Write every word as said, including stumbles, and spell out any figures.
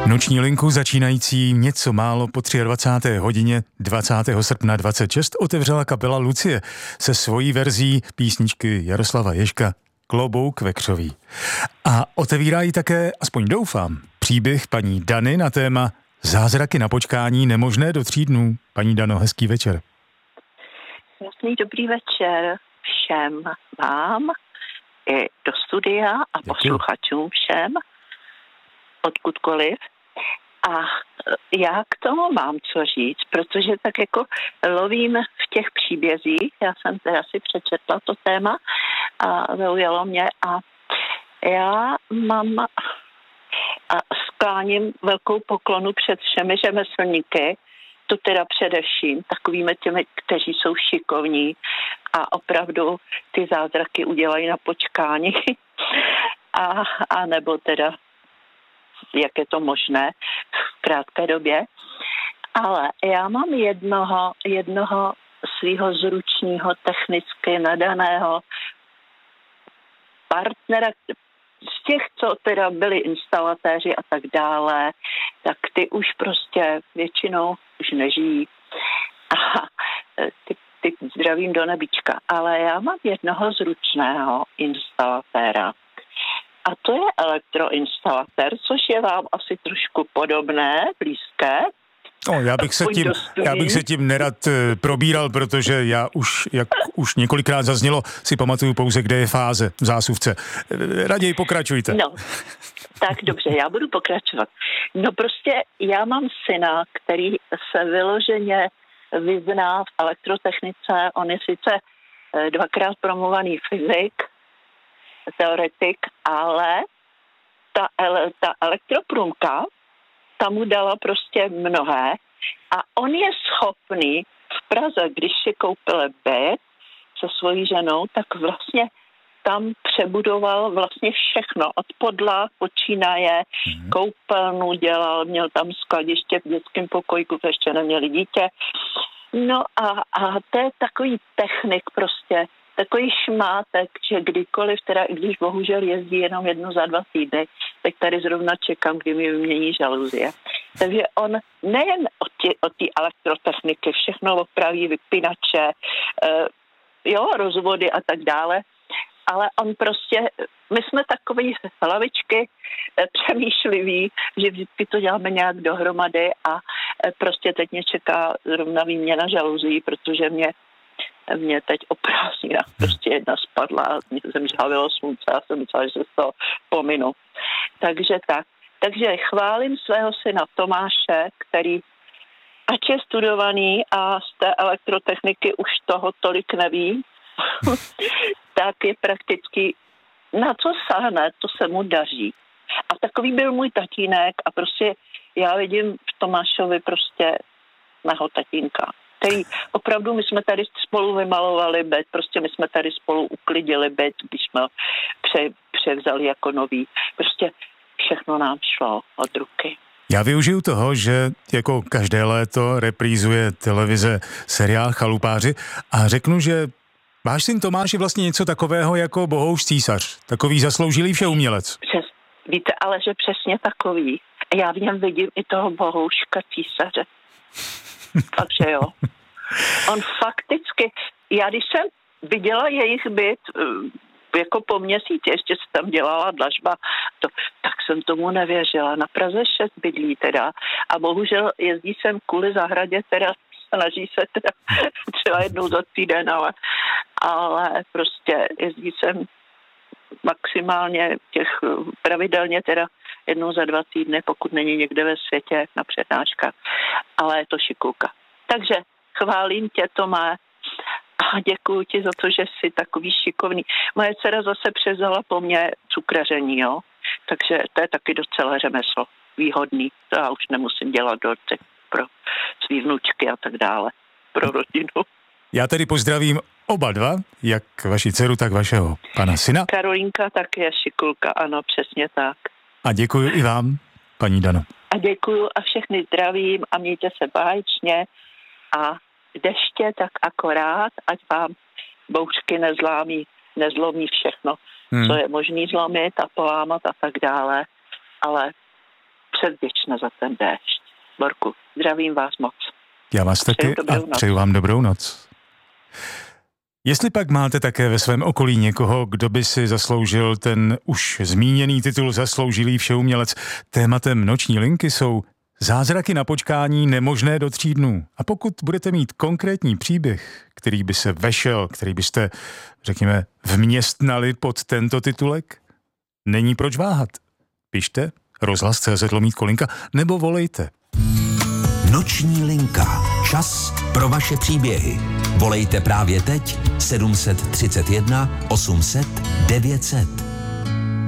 Noční linku začínající něco málo po dvacáté třetí hodině dvacátého srpna dvacet šest otevřela kapela Lucie se svojí verzí písničky Jaroslava Ježka Klobouk vekřový. A otevírá ji také, aspoň doufám, příběh paní Dany na téma Zázraky na počkání nemožné do tří dnů. Paní Dano, hezký večer. Jasný dobrý večer všem vám i do studia a Děkuji. Posluchačům všem, odkudkoliv. A já k tomu mám co říct, protože tak jako lovím v těch příbězích, já jsem teda si přečetla to téma a zaujalo mě a já mám a skláním velkou poklonu před všemi řemeslníky, to teda především takovými těmi, kteří jsou šikovní a opravdu ty zázraky udělají na počkání a, a nebo teda jak je to možné v krátké době. Ale já mám jednoho, jednoho svého zručního, technicky nadaného partnera, z těch, co teda byli instalatéři a tak dále, tak ty už prostě většinou už nežijí. A ty, ty zdravím do nebička. Ale já mám jednoho zručného instalatéra. A to je elektroinstalatér, což je vám asi trošku podobné, blízké. No, já bych se tím, já bych se tím nerad e, probíral, protože já už, jak už několikrát zaznělo, si pamatuju pouze, kde je fáze v zásuvce. E, raději pokračujte. No, tak dobře, já budu pokračovat. No prostě já mám syna, který se vyloženě vyzná v elektrotechnice. On je sice e, dvakrát promluvaný fyzik, teoretik, ale ta, ele, ta elektroprůmka ta mu dala prostě mnohé a on je schopný v Praze, když si koupil byt se svojí ženou, tak vlastně tam přebudoval vlastně všechno. Od podlah počínaje, mm-hmm. koupelnu dělal, měl tam skladiště v dětském pokojku, to ještě neměli dítě. No a, a to je takový technik prostě, takový šmátek, že kdykoliv, teda i když bohužel jezdí jenom jedno za dva týdny, tak tady zrovna čekám, kdy mi vymění žaluzie. Takže on nejen od té elektrotechniky všechno opraví, vypínače, uh, jo, rozvody a tak dále, ale on prostě, my jsme takový hlavičky eh, přemýšliví, že vždycky to děláme nějak dohromady a eh, prostě teď mě čeká zrovna výměna žaluzí, protože mě mě teď o prázdninách prostě jedna spadla a mě jsem žhavilo slunce a jsem myslela, že se z toho pominu. Takže tak. Takže chválím svého syna Tomáše, který ač je studovaný a z té elektrotechniky už toho tolik neví, tak je prakticky na co sáhne, to se mu daří. A takový byl můj tatínek a prostě já vidím v Tomášovi prostě mého tatínka, který opravdu, my jsme tady spolu vymalovali byt, prostě my jsme tady spolu uklidili byt, když jsme ho pře, převzali jako nový. Prostě všechno nám šlo od ruky. Já využiju toho, že jako každé léto reprízuje televize seriál Chalupáři a řeknu, že váš syn Tomáš je vlastně něco takového jako Bohouš císař, takový zasloužilý všeumělec. Přes, víte, ale že přesně takový. Já v něm vidím i toho Bohouška císaře. Takže jo. On fakticky, já když jsem viděla jejich byt jako po měsíci, ještě se tam dělala dlažba, to, tak jsem tomu nevěřila. Na Praze šest bydlí teda a bohužel jezdí sem kvůli zahradě, teda snaží se teda třeba jednou za týden, ale, ale prostě jezdí sem maximálně těch pravidelně teda jednou za dva týdny, pokud není někde ve světě na přednáškách, ale je to šikulka. Takže chválím tě, Tomé, a děkuju ti za to, že jsi takový šikovný. Moje dcera zase převzala po mně cukraření, jo, takže to je taky docela řemeslo, výhodný, to já už nemusím dělat dorty pro svý vnučky a tak dále, pro rodinu. Já tedy pozdravím oba dva, jak vaši dceru, tak vašeho pana syna. Karolínka taky je šikulka, ano, přesně tak. A děkuji i vám, paní Dano. A děkuju a všechny zdravím a mějte se báječně a deště tak akorát, ať vám bouřky nezlámí, nezlomí všechno, hmm. co je možný zlomit a polámat a tak dále, ale převděčna za ten déšť. Borku, zdravím vás moc. Já vás taky a přeju vám dobrou noc. Jestli pak máte také ve svém okolí někoho, kdo by si zasloužil ten už zmíněný titul Zasloužilý všeumělec, tématem noční linky jsou zázraky na počkání nemožné do tří dnů. A pokud budete mít konkrétní příběh, který by se vešel, který byste, řekněme, vměstnali pod tento titulek, není proč váhat. Pište rozhlas tečka cé zet lomítko linka nebo volejte. Noční linka. Čas pro vaše příběhy. Volejte právě teď sedm set třicet jedna osm set devět set.